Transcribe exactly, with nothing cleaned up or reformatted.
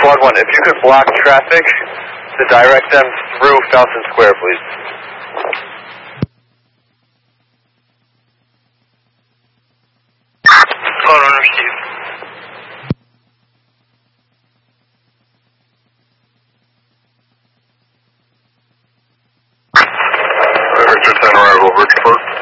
Squad one, if you could block traffic to direct them through Fountain Square, please. Squad one received. Victor ten arrival, Richard.